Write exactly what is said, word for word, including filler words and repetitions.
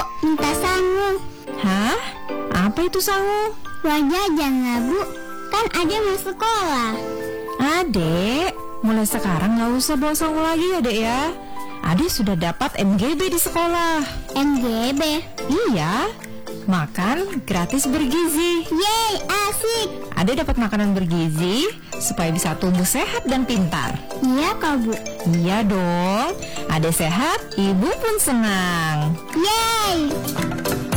minta sangu. Hah? Apa itu sangu? Wajajan lah Bu, kan Ade mau sekolah. Adek, mulai sekarang gak usah bawa sangu lagi ya dek ya. Adek sudah dapat M G B di sekolah. M G B? Iya, makan gratis bergizi. Yeay, asik. Adek dapat makanan bergizi supaya bisa tumbuh sehat dan pintar. Iya kak Bu. Iya dong, adek sehat, ibu pun senang. Yeay.